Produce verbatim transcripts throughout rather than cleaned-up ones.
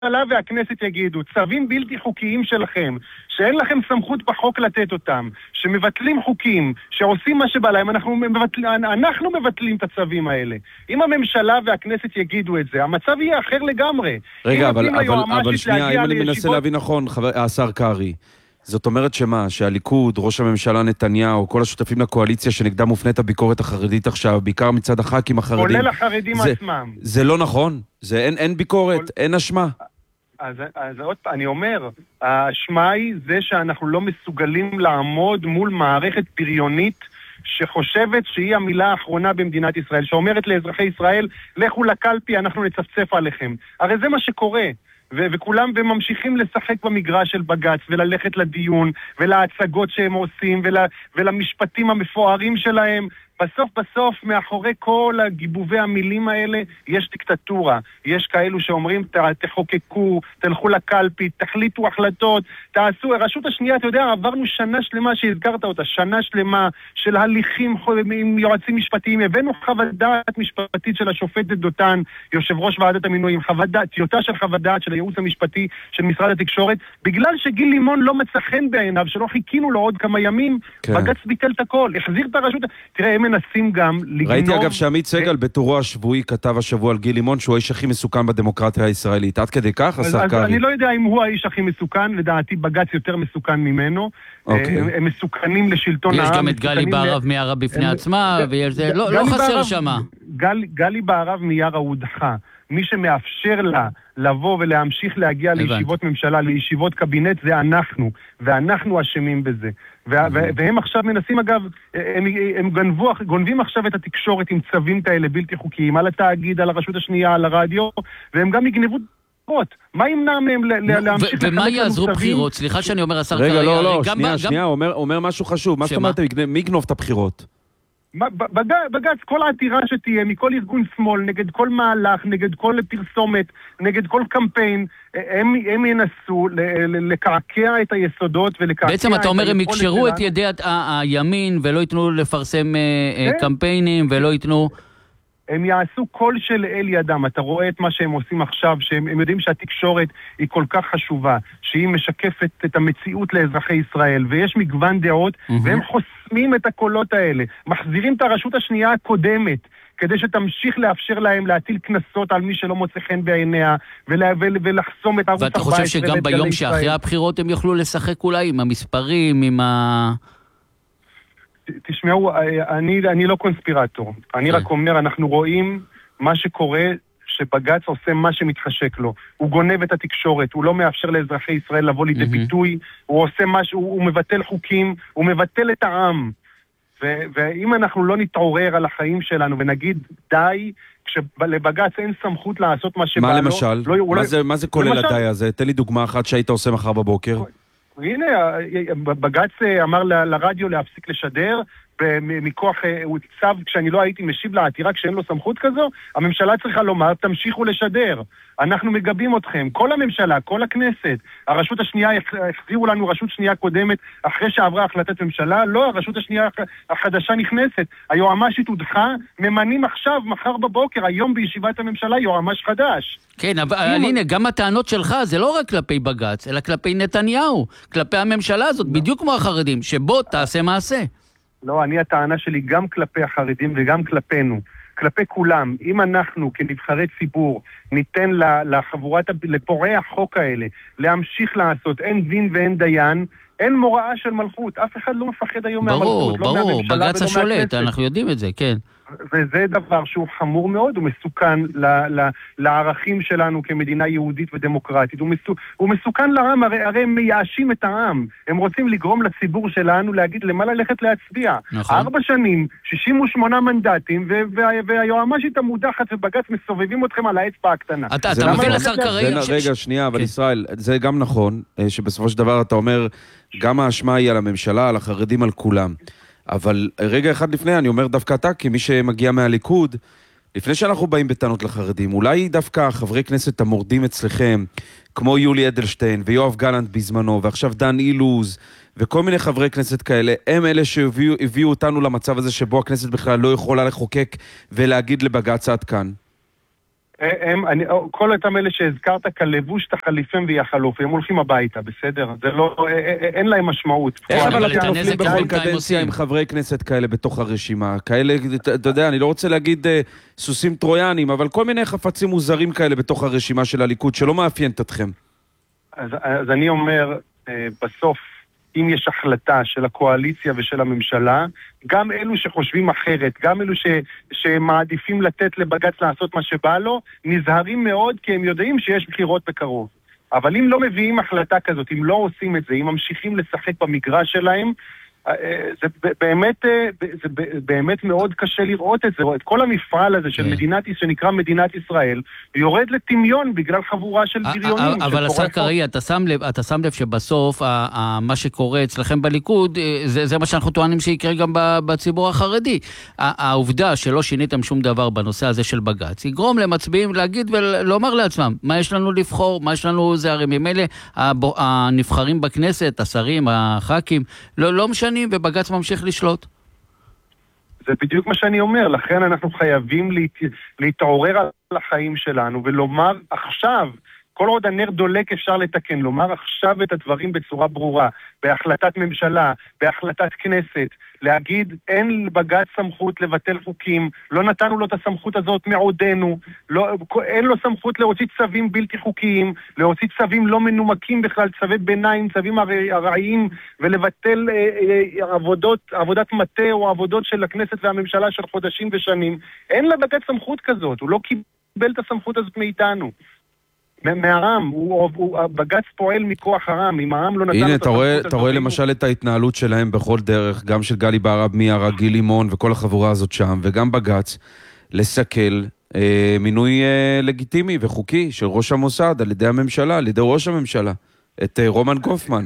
הממשלה והכנסת יגידו, צווים בלתי חוקיים שלכם, שאין לכם סמכות בחוק לתת אותם, שמבטלים חוקים, שעושים מה שבא להם, אנחנו מבטלים, אנחנו מבטלים את הצווים האלה. אם הממשלה והכנסת יגידו את זה, המצב יהיה אחר לגמרי. רגע, אבל, אבל, אבל שנייה, אם אני מנסה להבין נכון, חבר, השר קרי, זאת אומרת שמה, שהליכוד, ראש הממשלה נתניהו, כל השותפים לקואליציה שנגדם מופנית הביקורת החרדית עכשיו, בעיקר מצד הח"כים החרדים. כולל החרדים זה, עצמם. זה לא נכון? זה אין, אין ביקורת, כל... אין אשמה. אז, אז עוד פעם, אני אומר, האשמה היא זה שאנחנו לא מסוגלים לעמוד מול מערכת פריונית שחושבת שהיא המילה האחרונה במדינת ישראל, שאומרת לאזרחי ישראל, לכו לקלפי, אנחנו נצפצף עליכם. הרי זה מה שקורה. ו- וכולם ממשיכים לשחק במגרש של בג"ץ וללכת לדיון ולהצגות שהם עושים ול- ולמשפטים המפוארים שלהם. בסוף בסוף מאחורי כל הגיבובי המילים האלה יש דיקטטורה. יש כאלו שאומרים תחוקקו, תלכו לקלפי, תחליטו החלטות, תעשו. הרשות השנייה, אתה יודע, עברנו שנה שלמה שהזכרת אותה, שנה שלמה של הליכים עם יועצים משפטיים. הבאנו חוות דעת משפטית של השופט דותן, יושב ראש ועדת המינויים, חוות דעת, טיוטה של חוות דעת של הייעוץ המשפטי של משרד התקשורת, בגלל שגיל לימון לא מצא חן בעיניו, שלא חיכינו לו עוד כמה ימים, כן. בג"ץ ביטל את הכל, החזיר את הרשות. תראה, הם מנסים גם לגנוב... ראיתי אגב שעמית סגל בתורו השבועי כתב השבוע על גיל לימון שהוא האיש הכי מסוכן בדמוקרטיה הישראלית. עד כדי כך, השר קרי? אני לא יודע אם הוא האיש הכי מסוכן, לדעתי בג"ץ יותר מסוכן ממנו. הם מסוכנים לשלטון העם. יש גם את גלי בהרב מיארה בפני עצמה, לא חסר שמה. גלי בהרב מיארה הודחה. מי שמאפשר לה לבוא ולהמשיך להגיע לישיבות ממשלה, לישיבות קבינט, זה אנחנו, ואנחנו אשמים בזה. והם עכשיו מנסים, אגב, הם גונבים עכשיו את התקשורת עם צווים כאלה בלתי חוקיים, על התאגיד, על הרשות השנייה, על הרדיו, והם גם יגנבו בחירות. מה ימנע מהם להמשיך... ומה יעזרו בחירות? סליחה שאני אומר, השר רגע, לא, לא, שנייה, שנייה, אומר משהו חשוב. מה זאת אומרת, מי יגנוב את הבחירות? בג"ץ, כל העתירה שתהיה מכל ארגון שמאל, נגד כל מהלך, נגד כל פרסומת, נגד כל קמפיין, הם, הם ינסו לקעקע את היסודות ולקעקע... בעצם אתה אומר, הם יקשרו את ידי הימין ולא ייתנו לפרסם קמפיינים ולא ייתנו... הם יעשו כל שלאל ידם. אתה רואה את מה שהם עושים עכשיו, שהם יודעים שהתקשורת היא כל כך חשובה, שהיא משקפת את המציאות לאזרחי ישראל, ויש מגוון דעות, mm-hmm. והם חוסמים את הקולות האלה, מחזירים את הרשות השנייה הקודמת, כדי שתמשיך לאפשר להם להטיל כנסות על מי שלא מוצא חן בעיניה, ולה, ול, ולחסום את ערוץ ואתה חושב שגם ביום שאחרי הבחירות הם יוכלו לשחק אולי עם המספרים, עם ה... תשמעו, אני, אני לא קונספירטור. אני רק אומר, אנחנו רואים מה שקורה, שבג"ץ עושה מה שמתחשק לו. הוא גונב את התקשורת, הוא לא מאפשר לאזרחי ישראל לבוא לידי ביטוי, הוא עושה משהו, הוא מבטל חוקים, הוא מבטל את העם. ו- ואם אנחנו לא נתעורר על החיים שלנו ונגיד די, כשלבג"ץ אין סמכות לעשות מה שבא לו... מה למשל? לא, מה, לא... זה, מה זה כולל למשל... הדי הזה? תן לי דוגמה אחת שהיית עושה מחר בבוקר. הנה, בג"ץ אמר ל- לרדיו להפסיק לשדר, מכוח צו, כשאני לא הייתי משיב לעתירה, כשאין לו סמכות כזו, הממשלה צריכה לומר, תמשיכו לשדר. אנחנו מגבים אתכם. כל הממשלה, כל הכנסת, הרשות השנייה, החזירו לנו רשות שנייה קודמת, אחרי שעברה החלטת ממשלה, לא, הרשות השנייה החדשה נכנסת. היועמ"שית הודחה, ממנים עכשיו, מחר בבוקר, היום בישיבת הממשלה, יועמ"ש חדש. כן, אבל הנה, גם הטענות שלך, זה לא רק כלפי בג"ץ, אלא כלפי נתניהו, כלפי הממשלה הזאת, בדיוק כמו החרדים, שבו תעשה מעשה. לא, אני הטענה שלי גם כלפי החרדים וגם כלפינו, כלפי כולם. אם אנחנו כנבחרי ציבור ניתן לחבורת, לפורעי החוק האלה, להמשיך לעשות, אין דין ואין דיין, אין מוראה של מלכות. אף אחד לא מפחד היום מהמלכות. ברור, ברור, בג"ץ השולט, אנחנו יודעים את זה, כן. וזה דבר שהוא חמור מאוד, הוא מסוכן ל, ל, לערכים שלנו כמדינה יהודית ודמוקרטית. הוא, מסו, הוא מסוכן לעם, הרי, הרי הם מייאשים את העם. הם רוצים לגרום לציבור שלנו להגיד למה ללכת להצביע. נכון. ארבע שנים, שישים ושמונה מנדטים, והיועמ"שית המודחת ובג"ץ מסובבים אתכם על האצבע הקטנה. אתה, אתה מבין לשר קרי? רגע, שנייה, אבל ישראל, זה גם נכון, שבסופו של דבר אתה אומר, גם האשמה היא על הממשלה, על החרדים, על כולם. אבל רגע אחד לפני, אני אומר דווקא אתה, כמי שמגיע מהליכוד, לפני שאנחנו באים בטענות לחרדים, אולי דווקא חברי כנסת המורדים אצלכם, כמו יולי אדלשטיין ויואב גלנט בזמנו, ועכשיו דן אילוז, וכל מיני חברי כנסת כאלה, הם אלה שהביאו אותנו למצב הזה שבו הכנסת בכלל לא יכולה לחוקק ולהגיד לבג"ץ עד כאן. הם, אני, כל אותם אלה שהזכרת כלבוש תחליפם ויחלוף, הם הולכים הביתה, בסדר? זה לא, אין להם משמעות. איך אבל אתם נופלים בכל קדנציה עם חברי כנסת כאלה בתוך הרשימה? כאלה, אתה יודע, אני לא רוצה להגיד סוסים טרויאנים, אבל כל מיני חפצים מוזרים כאלה בתוך הרשימה של הליכוד, שלא מאפיינת אתכם. אז, אז אני אומר, בסוף, אם יש החלטה של הקואליציה ושל הממשלה, גם אלו שחושבים אחרת, גם אלו ש, שמעדיפים לתת לבג"ץ לעשות מה שבא לו, נזהרים מאוד כי הם יודעים שיש בחירות בקרוב. אבל אם לא מביאים החלטה כזאת, אם לא עושים את זה, אם ממשיכים לשחק במגרש שלהם, זה באמת, זה באמת מאוד קשה לראות את זה, את כל המפעל הזה של מדינת, שנקרא מדינת ישראל, יורד לטמיון בגלל חבורה של בריונים. אבל השר קראי, אתה שם לב, אתה שם לב שבסוף מה שקורה אצלכם בליכוד, זה מה שאנחנו טוענים שיקרה גם בציבור החרדי. העובדה שלא שיניתם שום דבר בנושא הזה של בג"ץ, יגרום למצביעים להגיד ולומר לעצמם, מה יש לנו לבחור, מה יש לנו זה, הרי ממילא הנבחרים בכנסת, השרים, הח"כים, לא משנה, ובג"ץ ממשיך לשלוט. זה בדיוק מה שאני אומר, לכן אנחנו חייבים להת... להתעורר על החיים שלנו ולומר עכשיו, כל עוד הנר דולק אפשר לתקן, לומר עכשיו את הדברים בצורה ברורה, בהחלטת ממשלה, בהחלטת כנסת, להגיד אין לבג"ץ סמכות לבטל חוקים, לא נתנו לו את הסמכות הזאת מעודנו, לא, אין לו סמכות להוציא צווים בלתי חוקיים, להוציא צווים לא מנומקים בכלל, צווי ביניים, צווים הרעיים, ולבטל אה, אה, עבודות, עבודת מטה או עבודות של הכנסת והממשלה של חודשים ושנים. אין לבג"ץ סמכות כזאת, הוא לא קיבל את הסמכות הזאת מאיתנו. מהעם, בג"ץ פועל מכוח העם, אם העם לא נתן... הנה, אתה רואה למשל את ההתנהלות שלהם בכל דרך, גם של גלי בהרב מיארה, גיל לימון וכל החבורה הזאת שם, וגם בג"ץ, לסכל מינוי לגיטימי וחוקי של ראש המוסד על ידי הממשלה, על ידי ראש הממשלה, את רומן גופמן.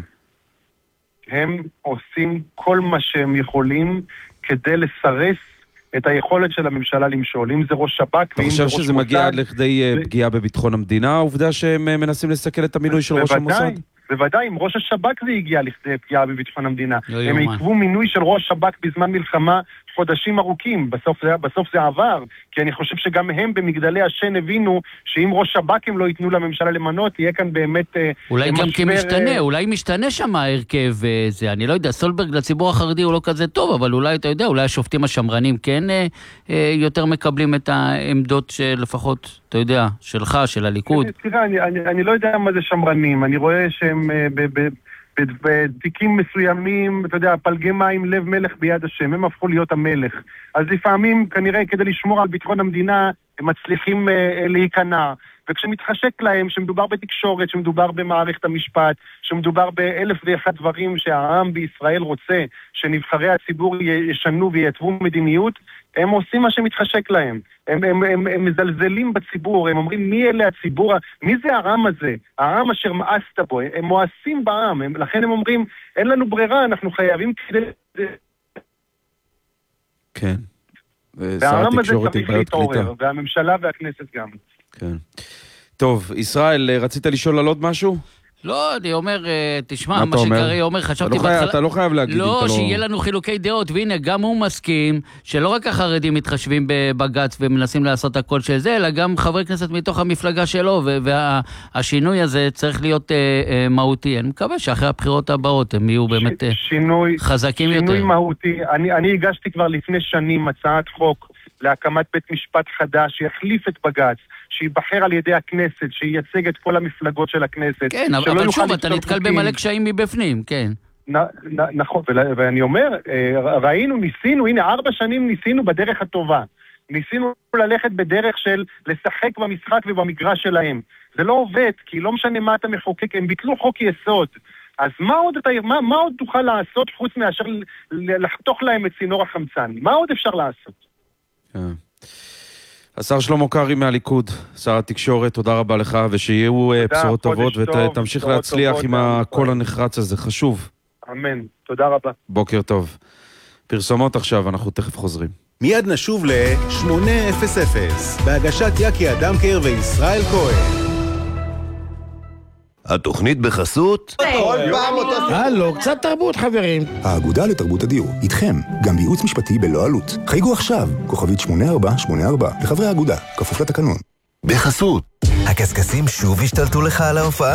הם עושים כל מה שהם יכולים כדי לסרס את היכולת של הממשלה למשול, אם זה ראש שב"כ, אתה חושב שזה מגיע עד לכדי פגיעה בביטחון המדינה, העובדה שהם מנסים לסכל את המינוי של ראש המוסד? בוודאי, עם ראש השב"כ זה הגיע לכדי פגיעה בביטחון המדינה. הם עיכבו מינוי של ראש שב"כ בזמן מלחמה חודשים ארוכים, בסוף זה, בסוף זה עבר, כי אני חושב שגם הם במגדלי השן הבינו שאם ראש שב"כ הם לא ייתנו לממשלה למנות, יהיה כאן באמת... אולי גם כי משתנה, אולי משתנה שם ההרכב זה, אני לא יודע, סולברג לציבור החרדי הוא לא כזה טוב, אבל אולי אתה יודע, אולי השופטים השמרנים כן יותר מקבלים את העמדות שלפחות, אתה יודע, שלך, של הליכוד. תראה, אני, אני, אני לא יודע מה זה שמרנים, אני רואה שהם ב... ב בתיקים מסוימים, אתה יודע, פלגי מים, לב מלך ביד השם, הם הפכו להיות המלך. אז לפעמים, כנראה, כדי לשמור על ביטחון המדינה, הם מצליחים אה, להיכנע. וכשמתחשק להם, שמדובר בתקשורת, שמדובר במערכת המשפט, שמדובר באלף ואחד דברים שהעם בישראל רוצה, שנבחרי הציבור ישנו ויתוו מדיניות, הם עושים מה שמתחשק להם. הם, הם, הם, הם מזלזלים בציבור, הם אומרים מי אלה הציבור, מי זה העם הזה? העם אשר מאסת בו, הם מואסים בעם, הם, לכן הם אומרים, אין לנו ברירה, אנחנו חייבים כדי... כן. והעם הזה צריך להתעורר, והממשלה והכנסת גם. כן. טוב, ישראל, רצית לשאול על עוד משהו? לא, אני אומר, תשמע, מה שקרי אומר, חשבתי בהתחלה... אתה לא חייב להגיד. לא, שיהיה לנו חילוקי דעות, והנה, גם הוא מסכים, שלא רק החרדים מתחשבים בבג"ץ ומנסים לעשות הכל של זה, אלא גם חברי כנסת מתוך המפלגה שלו, והשינוי הזה צריך להיות מהותי. אני מקווה שאחרי הבחירות הבאות הם יהיו באמת חזקים יותר. שינוי מהותי. אני הגשתי כבר לפני שנים הצעת חוק להקמת בית משפט חדש, שיחליף את בג"ץ, שיבחר על ידי הכנסת, שייצג את כל המפלגות של הכנסת. כן, אבל שוב, אתה נתקל במלא קשיים מבפנים, כן. נכון, ואני אומר, ראינו, ניסינו, הנה, ארבע שנים ניסינו בדרך הטובה. ניסינו ללכת בדרך של לשחק במשחק ובמגרש שלהם. זה לא עובד, כי לא משנה מה אתה מחוקק, הם ביטלו חוק יסוד. אז מה עוד, אתה, מה, מה עוד תוכל לעשות חוץ מאשר לחתוך להם את צינור החמצן? מה עוד אפשר לעשות? השר שלמה קרעי מהליכוד, שר התקשורת, תודה רבה לך, ושיהיו בשורות טובות, ותמשיך להצליח עם הקול הנחרץ הזה, חשוב. אמן, תודה רבה. בוקר טוב. פרסומות עכשיו, אנחנו תכף חוזרים. מיד נשוב ל-שמונה אפס אפס, בהגשת יקי אדמקר וישראל כהן. התוכנית בחסות? כל פעם אותו... הלו, קצת תרבות חברים. האגודה לתרבות הדיור, איתכם, גם בייעוץ משפטי בלא עלות. חייגו עכשיו, כוכבית שמונה ארבע שמונה ארבע, לחברי האגודה, כפוף לתקנון. בחסות. הקסקסים שוב השתלטו לך על ההופעה?